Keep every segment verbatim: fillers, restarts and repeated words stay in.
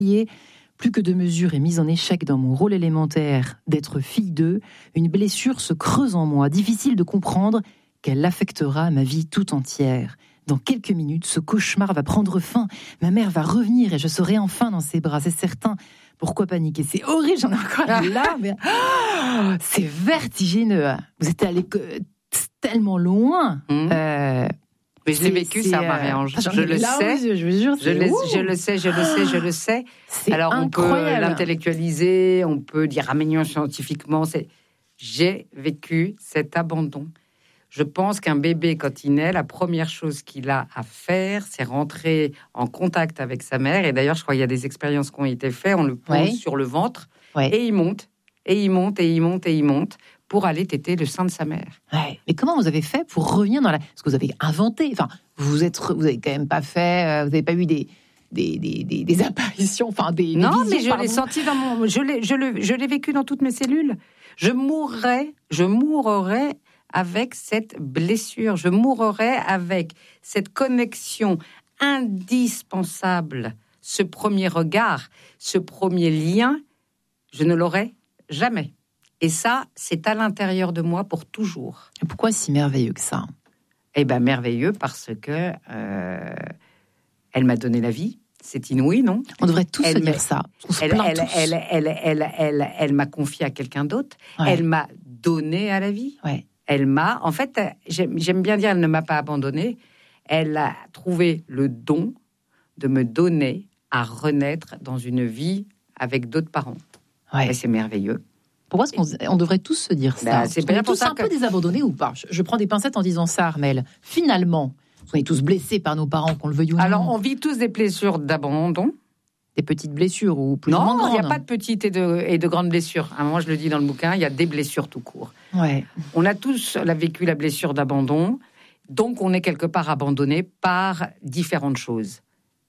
Plus que de mesure est mise en échec dans mon rôle élémentaire d'être fille d'eux, une blessure se creuse en moi, difficile de comprendre qu'elle affectera ma vie tout entière. Dans quelques minutes, ce cauchemar va prendre fin. Ma mère va revenir et je serai enfin dans ses bras, c'est certain. Pourquoi paniquer ? C'est horrible, j'en ai encore là, mais oh, c'est vertigineux. Vous êtes allé tellement loin. Mmh. Euh, Mais je l'ai vécu, ça, Marie-Ange. Euh, je le sais. Yeux, je, jure, je, le, je le sais, je le sais, je le sais. C'est Alors, incroyable. On peut l'intellectualiser, on peut dire ah, mignon scientifiquement. C'est... J'ai vécu cet abandon. Je pense qu'un bébé, quand il naît, la première chose qu'il a à faire, c'est rentrer en contact avec sa mère. Et d'ailleurs, je crois qu'il y a des expériences qui ont été faites. On le pose ouais. sur le ventre ouais. et il monte, et il monte, et il monte, et il monte. Pour aller téter le sein de sa mère. Ouais. Mais comment vous avez fait pour revenir dans la... Parce que vous avez inventé, enfin, vous êtes, vous avez quand même pas fait, vous n'avez pas eu des, des, des, des, des apparitions, enfin des, des non, visions, mais je pardon. l'ai senti dans mon, je l'ai, je l'ai, je l'ai vécu dans toutes mes cellules. Je mourrais, je mourrais avec cette blessure. Je mourrais avec cette connexion indispensable, ce premier regard, ce premier lien. Je ne l'aurais jamais. Et ça, c'est à l'intérieur de moi pour toujours. Et pourquoi si merveilleux que ça ? Eh bien, merveilleux parce que euh, elle m'a donné la vie. C'est inouï, non ? On devrait tous elle se dire ça. On se elle, plaint elle, tous. Elle, elle, elle, elle, elle, elle m'a confié à quelqu'un d'autre. Ouais. Elle m'a donné à la vie. Ouais. Elle m'a... En fait, j'aime, j'aime bien dire, elle ne m'a pas abandonnée. Elle a trouvé le don de me donner à renaître dans une vie avec d'autres parents. Ouais. Et c'est merveilleux. Pourquoi est-ce qu'on on devrait tous se dire ça ? Bah, c'est on est tous ça un que... peu désabandonnés ou pas ? je, je prends des pincettes en disant ça, Armelle. Finalement, on est tous blessés par nos parents, qu'on le veuille ou non. Alors, on vit tous des blessures d'abandon. Des petites blessures ou plus non, ou moins grandes. Non, il n'y a pas de petites et de, et de grandes blessures. À un moment, je le dis dans le bouquin, il y a des blessures tout court. Ouais. On a tous la, vécu la blessure d'abandon. Donc, on est quelque part abandonné par différentes choses.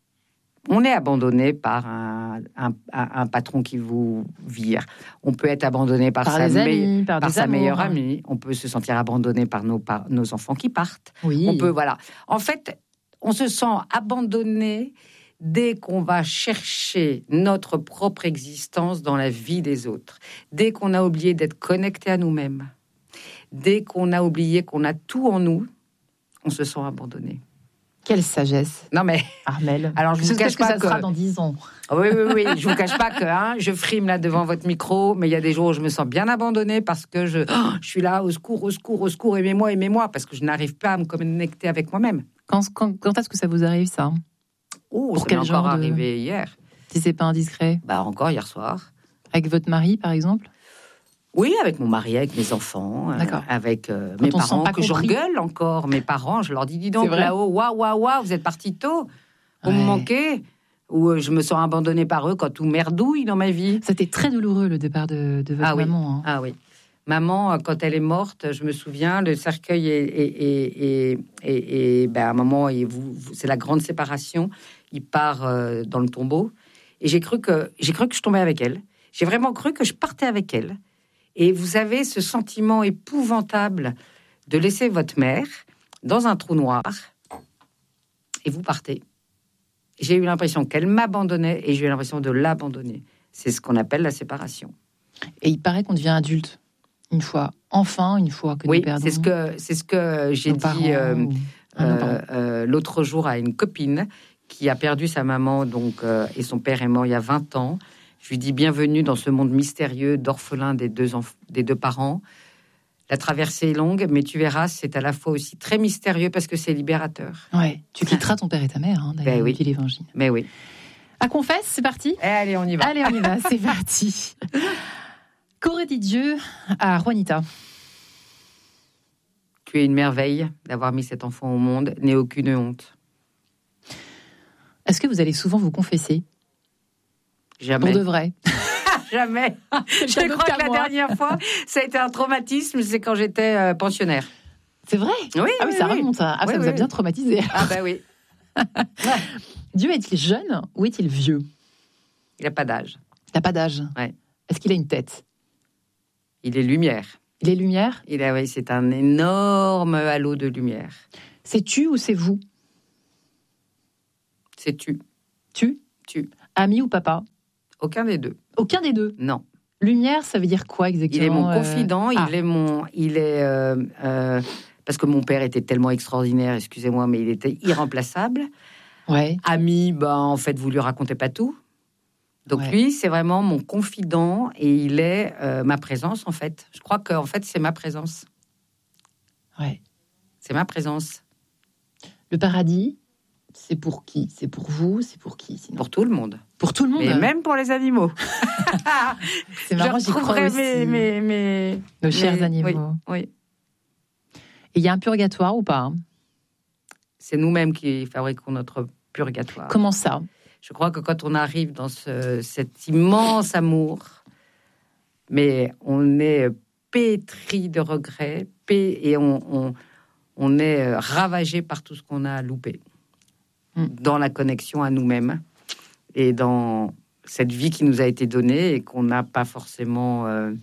On est abandonné par un, un, un patron qui vous vire. On peut être abandonné par, par sa, amis, me- par par sa amours, meilleure hein. amie. On peut se sentir abandonné par nos, par nos enfants qui partent. Oui. On peut, voilà. En fait, on se sent abandonné dès qu'on va chercher notre propre existence dans la vie des autres. Dès qu'on a oublié d'être connecté à nous-mêmes. Dès qu'on a oublié qu'on a tout en nous, on se sent abandonné. Quelle sagesse. Non mais Armelle. Alors je vous cache que pas ça que sera dans dix ans. Oui oui oui, je vous cache pas que hein, je frime là devant votre micro, mais il y a des jours où je me sens bien abandonnée parce que je oh, je suis là au secours, au secours, au secours, aimez-moi, aimez-moi parce que je n'arrive pas à me connecter avec moi-même. Quand quand, quand est-ce que ça vous arrive ça ? Oh, Pour ça quel m'est genre encore de... arrivé hier. Si c'est pas indiscret. Bah encore hier soir. Avec votre mari par exemple ? Oui, avec mon mari, avec mes enfants, euh, avec euh, mes parents que j'engueule encore. Mes parents, je leur dis, dis donc là-haut, waouh, waouh, waouh, vous êtes partis tôt, vous ouais. me manquez. Ou euh, je me sens abandonnée par eux quand tout merdouille dans ma vie. C'était très douloureux le départ de, de votre ah, maman. Oui. Hein. Ah oui. Maman, quand elle est morte, je me souviens, le cercueil est, est, est, est, est, est ben, à un moment, est, vous, vous, c'est la grande séparation. Il part euh, dans le tombeau, et j'ai cru que j'ai cru que je tombais avec elle. J'ai vraiment cru que je partais avec elle. Et vous avez ce sentiment épouvantable de laisser votre mère dans un trou noir et vous partez. J'ai eu l'impression qu'elle m'abandonnait et j'ai eu l'impression de l'abandonner. C'est ce qu'on appelle la séparation. Et il paraît qu'on devient adulte une fois, enfin une fois que oui, nous perdons. Oui, c'est ce que c'est ce que j'ai dit euh, ou... ah, euh, euh, l'autre jour à une copine qui a perdu sa maman donc euh, et son père est mort il y a vingt ans. Je lui dis bienvenue dans ce monde mystérieux d'orphelins des deux, enf- des deux parents. La traversée est longue, mais tu verras, c'est à la fois aussi très mystérieux parce que c'est libérateur. Ouais, tu quitteras ton père et ta mère, hein, d'ailleurs, ben oui. dit l'Évangile. Mais oui. À confesse, c'est parti. Eh, allez, on y va. Allez, on y va, c'est parti. Qu'aurait dit Dieu à Juanita ? Tu es une merveille d'avoir mis cet enfant au monde, n'aie aucune honte. Est-ce que vous allez souvent vous confesser ? Jamais. Pour de vrai. Jamais. Je crois que la moi. dernière fois, ça a été un traumatisme, c'est quand j'étais euh, pensionnaire. C'est vrai ? Oui, ah oui, oui, ça oui. remonte. Ah, oui, ça oui. vous a bien traumatisé. Ah ben oui. Dieu est-il jeune ou est-il vieux ? Il n'a pas d'âge. Il n'a pas d'âge. Ouais. Est-ce qu'il a une tête ? Il est lumière. Il est lumière ? Il a, oui, c'est un énorme halo de lumière. C'est tu ou c'est vous ? C'est tu. Tu ? Tu. Ami ou papa? Aucun des deux. Aucun des deux? Non. Lumière, ça veut dire quoi exactement? Il est mon euh... confident, ah. il est mon... Il est, euh, euh, parce que mon père était tellement extraordinaire, excusez-moi, mais il était irremplaçable. Ouais. Ami, ben, en fait, vous lui racontez pas tout. Donc ouais. lui, c'est vraiment mon confident et il est euh, ma présence, en fait. Je crois qu'en fait, c'est ma présence. Ouais. C'est ma présence. Le paradis, c'est pour qui? C'est pour vous? C'est pour qui sinon? Pour tout le monde. Pour tout le monde. Et même pour les animaux. C'est marrant, j'y crois aussi. Mes, mes, mes, Nos chers mes, animaux. Oui, oui. Et il y a un purgatoire ou pas? C'est nous-mêmes qui fabriquons notre purgatoire. Comment ça? Je crois que quand on arrive dans ce, cet immense amour, mais on est pétri de regrets, pé, et on, on, on est ravagé par tout ce qu'on a loupé. Mm. Dans la connexion à nous-mêmes et dans cette vie qui nous a été donnée et qu'on n'a pas forcément, euh,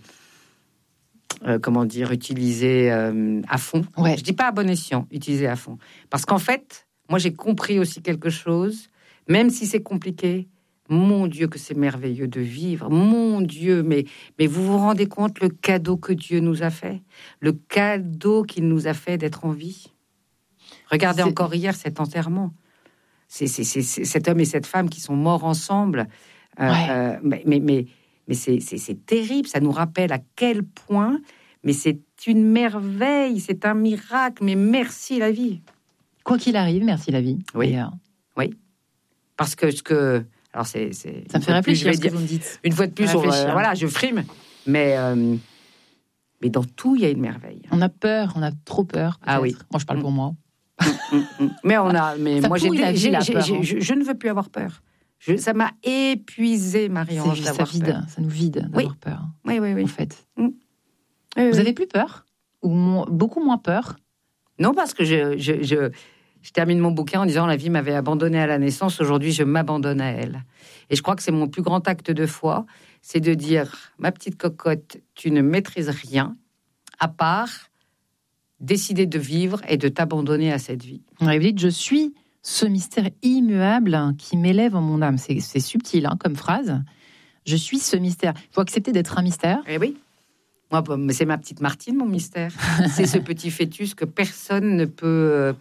euh, comment dire, utilisée euh, à fond. Ouais. Je dis pas à bon escient, utilisée à fond. Parce qu'en fait, moi j'ai compris aussi quelque chose, même si c'est compliqué. Mon Dieu, que c'est merveilleux de vivre. Mon Dieu, mais, mais vous vous rendez compte le cadeau que Dieu nous a fait? Le cadeau qu'il nous a fait d'être en vie. Regardez c'est... encore hier cet enterrement. C'est, c'est, c'est, c'est cet homme et cette femme qui sont morts ensemble. Euh, ouais. euh, mais mais, mais, mais c'est, c'est, c'est terrible. Ça nous rappelle à quel point... Mais c'est une merveille, c'est un miracle. Mais merci la vie. Quoi qu'il arrive, merci la vie. Oui, d'ailleurs. Oui. Parce que ce que... Alors c'est, c'est, ça me fait réfléchir plus, ce que vous me dites. Une fois de plus, on, euh, voilà, je frime. Mais, euh, mais dans tout, il y a une merveille. On a peur, on a trop peur. Peut-être. Ah oui. Moi, je parle pour moi. mm, mm, mm. Mais on a. Mais ça moi, j'ai, vie, j'ai, la j'ai, peur, j'ai, hein. je, je ne veux plus avoir peur. Je, ça m'a épuisé, Marie-Ange, d'avoir ça vide, peur. Ça nous vide d'avoir oui. peur. Oui, oui, oui. En fait. Mm. Vous oui. avez plus peur? Ou mo- beaucoup moins peur? Non, parce que je, je, je, je termine mon bouquin en disant la vie m'avait abandonné à la naissance. Aujourd'hui, je m'abandonne à elle. Et je crois que c'est mon plus grand acte de foi, c'est de dire, ma petite cocotte, tu ne maîtrises rien, à part décider de vivre et de t'abandonner à cette vie. Vous dites, je suis ce mystère immuable qui m'élève en mon âme. C'est, c'est subtil hein, comme phrase. Je suis ce mystère. Il faut accepter d'être un mystère. Eh oui. Moi, c'est ma petite Martine, mon mystère. C'est ce petit fœtus que personne ne peut... Euh,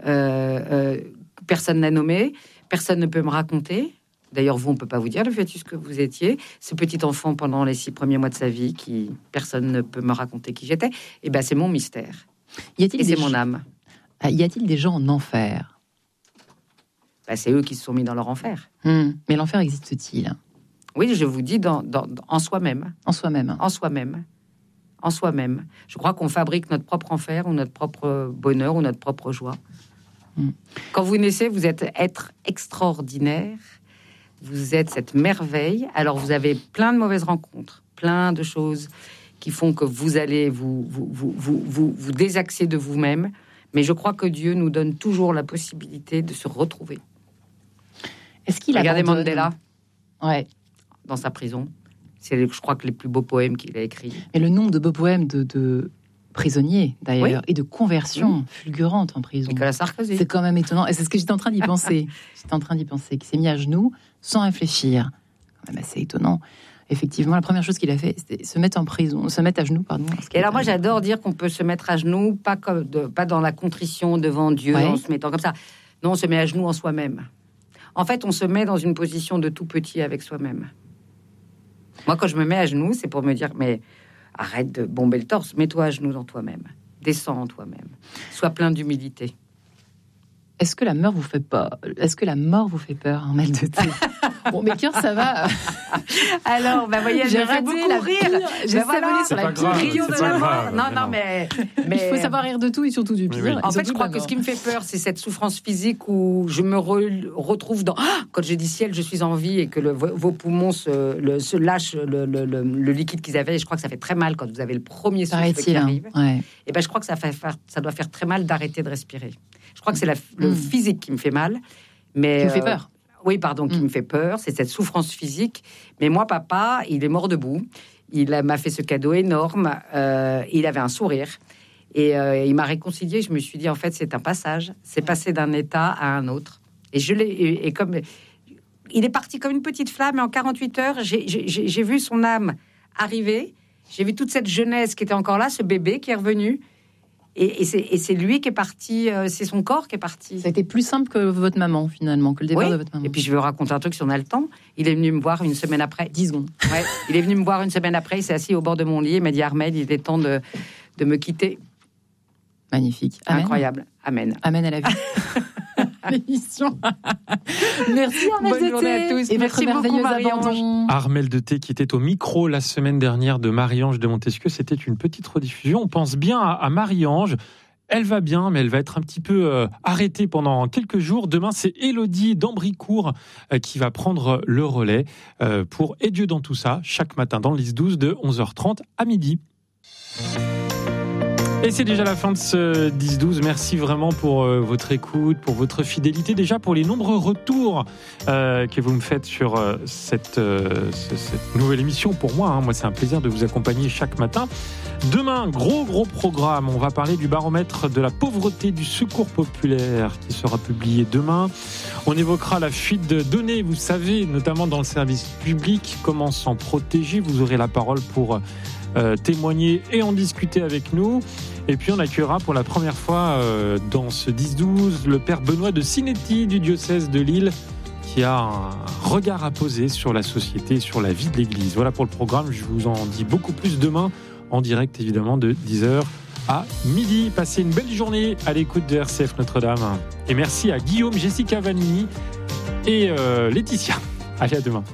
euh, personne n'a nommé, personne ne peut me raconter. D'ailleurs, vous, on ne peut pas vous dire le fœtus que vous étiez. Ce petit enfant, pendant les six premiers mois de sa vie, qui personne ne peut me raconter qui j'étais, eh ben, c'est mon mystère. Y a-t-il Et c'est des... mon âme. Ah, y a-t-il des gens en enfer? Ben, c'est eux qui se sont mis dans leur enfer. Hum. Mais l'enfer existe-t-il? Oui, je vous dis, dans, dans, en soi-même. En soi-même. En soi-même. En soi-même. Je crois qu'on fabrique notre propre enfer ou notre propre bonheur ou notre propre joie. Hum. Quand vous naissez, vous êtes être extraordinaire. Vous êtes cette merveille. Alors, vous avez plein de mauvaises rencontres, plein de choses qui font que vous allez vous, vous, vous, vous, vous, vous désaxer de vous-même. Mais je crois que Dieu nous donne toujours la possibilité de se retrouver. Est-ce qu'il Regardez abandonne... Mandela, ouais. dans sa prison. C'est, je crois, que les plus beaux poèmes qu'il a écrits. Et le nombre de beaux poèmes de, de prisonniers, d'ailleurs, oui. et de conversions oui. fulgurantes en prison. Nicolas Sarkozy. C'est quand même étonnant. Et c'est ce que j'étais en train d'y penser. J'étais en train d'y penser. Qui s'est mis à genoux sans réfléchir. Quand même assez étonnant. Effectivement, la première chose qu'il a fait, c'était se mettre en prison, se mettre à genoux, pardon. Et alors moi, j'adore dire qu'on peut se mettre à genoux, pas comme de, pas dans la contrition devant Dieu, ouais. en se mettant comme ça. Non, on se met à genoux en soi-même. En fait, on se met dans une position de tout petit avec soi-même. Moi, quand je me mets à genoux, c'est pour me dire, mais arrête de bomber le torse, mets-toi à genoux dans toi-même, descends en toi-même, sois plein d'humilité. Est-ce que la mort vous fait peur? Est-ce que la mort vous fait peur, un mal de thé? Bon, mes cœurs, ça va. Alors, bah, voyez, j'ai raté beaucoup la rire. Pire, j'ai bah, voilà, sur la pire rio de la mort. Non, non, mais, mais il faut savoir rire de tout et surtout du pire. Oui, oui. En fait, je crois que ce qui me fait peur, c'est cette souffrance physique où je me re- retrouve dans. Ah, quand je dis ciel, je suis en vie et que le, vos poumons se, le, se lâchent le, le, le, le liquide qu'ils avaient. Et je crois que ça fait très mal quand vous avez le premier souffle qui arrive. Ouais. Et ben, je crois que ça, fait, ça doit faire très mal d'arrêter de respirer. Je crois que c'est la, le mmh. physique qui me fait mal. Mais, qui me fait peur. Euh, oui, pardon, qui mmh. me fait peur. C'est cette souffrance physique. Mais moi, papa, il est mort debout. Il m'a fait ce cadeau énorme. Euh, il avait un sourire. Et euh, il m'a réconcilié. Je me suis dit, en fait, c'est un passage. C'est passé d'un état à un autre. Et je l'ai. Et, et comme il est parti comme une petite flamme, et en quarante-huit heures, j'ai, j'ai, j'ai vu son âme arriver. J'ai vu toute cette jeunesse qui était encore là, ce bébé qui est revenu. Et, et, c'est, et c'est lui qui est parti, euh, c'est son corps qui est parti. Ça a été plus simple que votre maman, finalement, que le départ oui. de votre maman. Et puis je vais vous raconter un truc si on a le temps. Il est venu me voir une semaine après. dix secondes. Ouais. Il est venu me voir une semaine après, il s'est assis au bord de mon lit, il m'a dit, Armelle, il est temps de, de me quitter. Magnifique. Amen. Incroyable. Amen. Amen à la vie. L'émission. Merci Armelle Bonne de journée à tous. Et Merci votre beaucoup, merveilleuse Marie-Ange. abandon. Armelle de Thé qui était au micro la semaine dernière de Marie-Ange de Montesquieu. C'était une petite rediffusion. On pense bien à, à Marie-Ange. Elle va bien, mais elle va être un petit peu euh, arrêtée pendant quelques jours. Demain, c'est Élodie d'Ambricourt euh, qui va prendre le relais euh, pour Et Dieu dans tout ça, chaque matin dans le dix douze de onze heures trente à midi. Et c'est déjà la fin de ce dix douze. Merci vraiment pour euh, votre écoute, pour votre fidélité, déjà pour les nombreux retours euh, que vous me faites sur euh, cette, euh, ce, cette nouvelle émission. Pour moi, hein, moi, c'est un plaisir de vous accompagner chaque matin. Demain, gros gros programme. On va parler du baromètre de la pauvreté du Secours populaire qui sera publié demain. On évoquera la fuite de données, vous savez, notamment dans le service public. Comment s'en protéger ? Vous aurez la parole pour euh, témoigner et en discuter avec nous. Et puis on accueillera pour la première fois euh, dans ce dix douze le père Benoît de Sinetti du diocèse de Lille qui a un regard à poser sur la société, sur la vie de l'Église. Voilà pour le programme, je vous en dis beaucoup plus demain en direct évidemment de dix heures à midi. Passez une belle journée à l'écoute de R C F Notre-Dame et merci à Guillaume, Jessica Vanini et euh, Laetitia. Allez, à demain.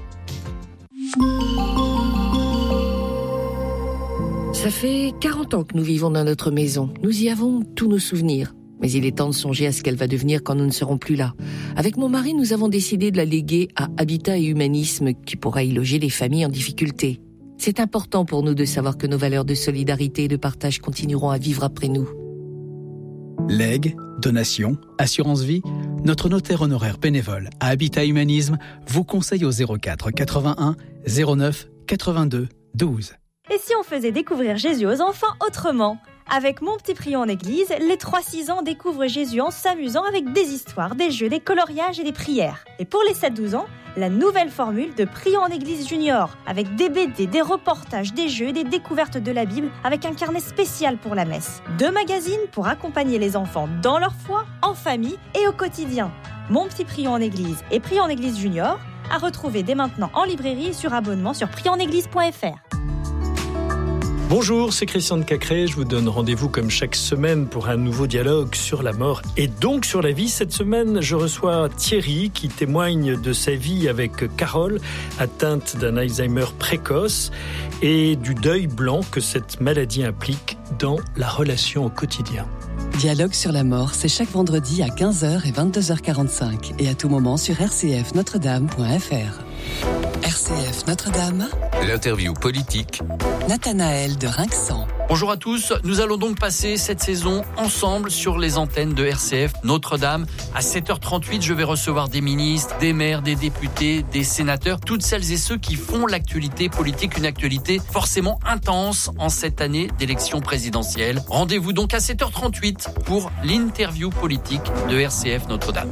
Ça fait quarante ans que nous vivons dans notre maison. Nous y avons tous nos souvenirs. Mais il est temps de songer à ce qu'elle va devenir quand nous ne serons plus là. Avec mon mari, nous avons décidé de la léguer à Habitat et Humanisme, qui pourra y loger les familles en difficulté. C'est important pour nous de savoir que nos valeurs de solidarité et de partage continueront à vivre après nous. Legs, donations, assurance vie, notre notaire honoraire bénévole à Habitat Humanisme vous conseille au zéro quatre quatre-vingt-un zéro neuf quatre-vingt-deux douze. Et si on faisait découvrir Jésus aux enfants autrement ? Avec Mon Petit Prion en Église, les trois six ans découvrent Jésus en s'amusant avec des histoires, des jeux, des coloriages et des prières. Et pour les sept douze ans, la nouvelle formule de Prion en Église Junior, avec des B D, des reportages, des jeux, des découvertes de la Bible, avec un carnet spécial pour la messe. Deux magazines pour accompagner les enfants dans leur foi, en famille et au quotidien. Mon Petit Prion en Église et Prion en Église Junior, à retrouver dès maintenant en librairie et sur abonnement sur prion en église point f r. Bonjour, c'est Christian de Cacré. Je vous donne rendez-vous comme chaque semaine pour un nouveau dialogue sur la mort et donc sur la vie. Cette semaine, je reçois Thierry qui témoigne de sa vie avec Carole, atteinte d'un Alzheimer précoce et du deuil blanc que cette maladie implique dans la relation au quotidien. Dialogue sur la mort, c'est chaque vendredi à quinze heures et vingt-deux heures quarante-cinq et à tout moment sur r c f notre dame point f r. R C F Notre-Dame, l'interview politique, Nathanaël de Rinxan. Bonjour à tous, nous allons donc passer cette saison ensemble sur les antennes de R C F Notre-Dame. À sept heures trente-huit, je vais recevoir des ministres, des maires, des députés, des sénateurs, toutes celles et ceux qui font l'actualité politique, une actualité forcément intense en cette année d'élection présidentielle. Rendez-vous donc à sept heures trente-huit pour l'interview politique de R C F Notre-Dame.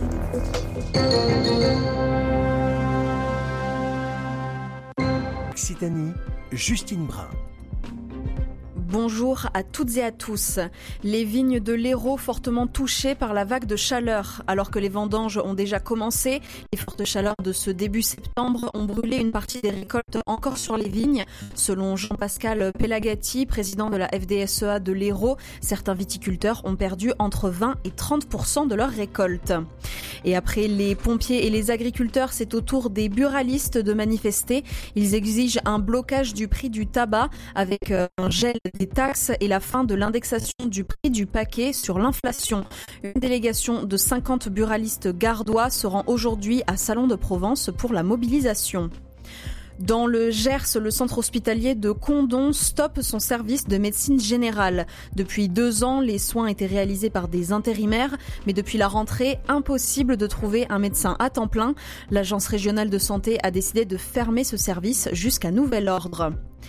Occitanie, Justine Brun. Bonjour à toutes et à tous. Les vignes de l'Hérault fortement touchées par la vague de chaleur. Alors que les vendanges ont déjà commencé, les fortes chaleurs de ce début septembre ont brûlé une partie des récoltes encore sur les vignes. Selon Jean-Pascal Pelagati, président de la F D S E A de l'Hérault, certains viticulteurs ont perdu entre vingt et trente pour cent de leurs récoltes. Et après les pompiers et les agriculteurs, c'est au tour des buralistes de manifester. Ils exigent un blocage du prix du tabac avec un gel des taxes et la fin de l'indexation du prix du paquet sur l'inflation. Une délégation de cinquante buralistes gardois se rend aujourd'hui à Salon de Provence pour la mobilisation. Dans le Gers, le centre hospitalier de Condom stoppe son service de médecine générale. Depuis deux ans, les soins étaient réalisés par des intérimaires, mais depuis la rentrée, impossible de trouver un médecin à temps plein. L'agence régionale de santé a décidé de fermer ce service jusqu'à nouvel ordre.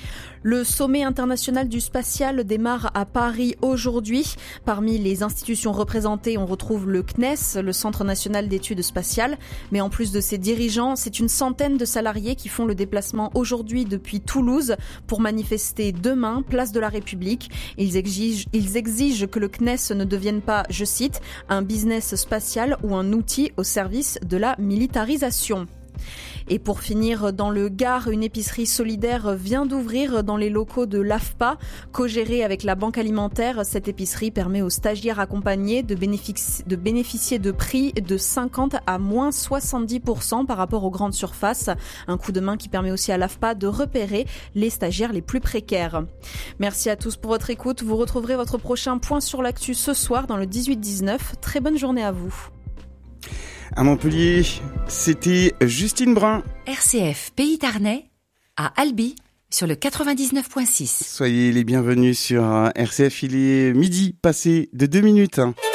Le sommet international du spatial démarre à Paris aujourd'hui. Parmi les institutions représentées, on retrouve le C N E S, le Centre national d'études spatiales. Mais en plus de ses dirigeants, c'est une centaine de salariés qui font le déplacement aujourd'hui depuis Toulouse pour manifester demain, place de la République. Ils exigent, ils exigent que le C N E S ne devienne pas, je cite, un business spatial ou un outil au service de la militarisation. Et pour finir, dans le Gard, une épicerie solidaire vient d'ouvrir dans les locaux de l'A F P A. Co-gérée avec la Banque Alimentaire, cette épicerie permet aux stagiaires accompagnés de bénéficier de, bénéficier de prix de cinquante à moins soixante-dix pour cent par rapport aux grandes surfaces. Un coup de main qui permet aussi à l'A F P A de repérer les stagiaires les plus précaires. Merci à tous pour votre écoute. Vous retrouverez votre prochain point sur l'actu ce soir dans le dix-huit dix-neuf. Très bonne journée à vous. À Montpellier, c'était Justine Brun. R C F Pays Tarnais, à Albi, sur le quatre-vingt-dix-neuf virgule six. Soyez les bienvenus sur R C F, il est midi, passé de deux minutes.